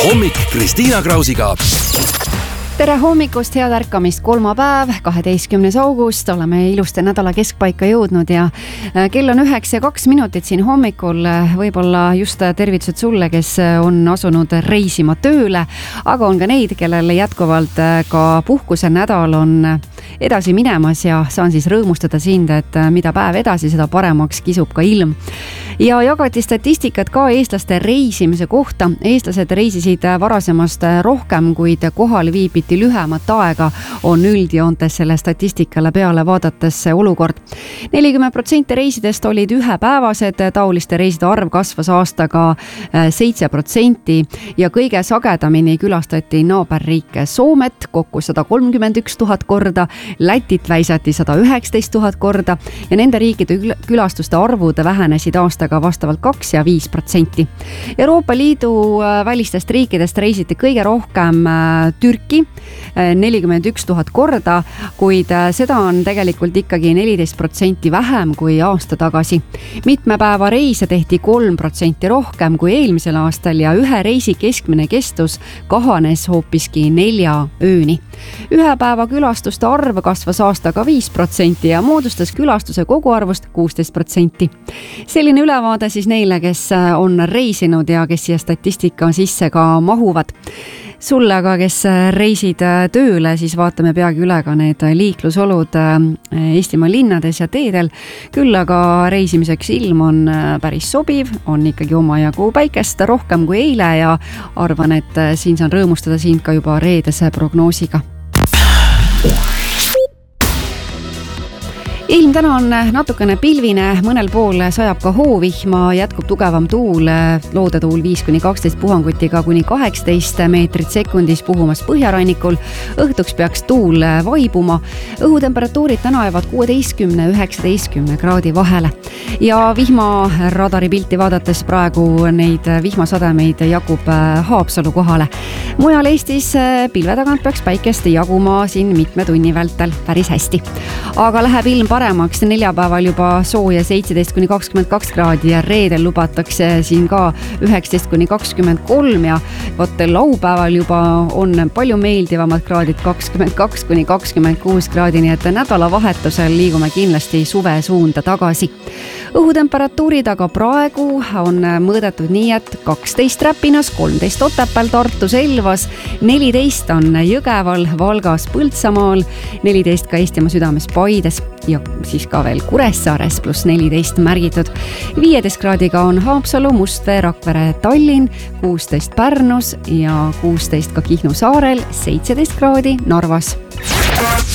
hommik Kristiina Krausiga. Tere hommikust, head ärkamist, kolmapäev, 12. august, oleme ilusti nädala keskpaika jõudnud ja kell on 9:02 siin hommikul. Võib-olla just tervitused sulle, kes on asunud reisima tööle, aga on ka neid, kellel jätkuvalt ka puhkuse nädal on edasi minemas ja saan siis rõõmustada sind, et mida päev edasi, seda paremaks kisub ka ilm. Ja jagati statistikat ka eestlaste reisimise kohta. Eestlased reisisid varasemast rohkem, kuid kohal viibiti lühemat aega, on üldjoontes selle statistikale peale vaadates olukord. 40% reisidest olid ühepäevased, taoliste reiside arv kasvas aastaga 7% ja kõige sagedamini külastati naaberriike Soomet kokku 131 000 korda, Lätit väisati 119 000 korda ja nende riikide külastuste arvud vähenesid aastaga vastavalt 2% ja 5%. Euroopa Liidu välistest riikidest reisiti kõige rohkem Türki, 41 000 korda, kuid seda on tegelikult ikkagi 14% vähem kui aasta tagasi. Mitme päeva reise tehti 3% rohkem kui eelmisel aastal ja ühe reisi keskmine kestus kahanes hoopiski 4 ööni. Ühe päeva külastuste arv kasvas aastaga 5% ja moodustas külastuse koguarvust 16%. Selline ülevaade siis neile, kes on reisinud ja kes siia statistika sisse ka mahuvad. Sulle aga, kes reisid tööle, siis vaatame peagi üle ka need liiklusolud Eestimaa linnades ja teedel. Küll aga reisimiseks ilm on päris sobiv, on ikkagi omajagu päikest rohkem kui eile ja arvan, et siin saan rõõmustada sind ka juba reedese prognoosiga. Ilm täna on natukene pilvine, mõnel pool sajab ka hoovihma, jätkub tugevam tuul, loodetuul 5-12 puhangutiga kuni 18 meetrit sekundis puhumas põhjarannikul. Õhtuks peaks tuul vaibuma. Õhutemperatuurid täna jäävad 16-19 kraadi vahele. Ja vihmaradari pilti vaadates praegu neid vihmasademeid jagub Haapsalu kohale. Mujal Eestis pilve tagant peaks päikest jaguma siin mitme tunni vältel päris hästi. Aga läheb ilm paremaks, neljapäeval juba sooja 17-22 kraadi ja reedel lubatakse siin ka 19-23 ja laupäeval juba on palju meeldivamad kraadid 22-26 kraadi, nii et nädalavahetusel liigume kindlasti suve suunda tagasi. Õhutemperatuurid aga praegu on mõõdetud nii, et 12 Räpinas, 13 Otepääl, Tartus, Elvas, 14 on Jõgeval, Valgas, Põltsamaal, 14 ka Eestimaa südames Paides ja siis ka veel Kuressaares +14 märgitud. 15 kraadiga on Haapsalu, Mustvee, Rakvere, Tallinn, 16 Pärnus ja 16 ka Kihnu saarel, 17 kraadi Narvas.